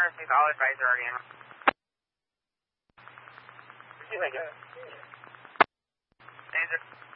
emergencies, all advisor again. See you later. Danger.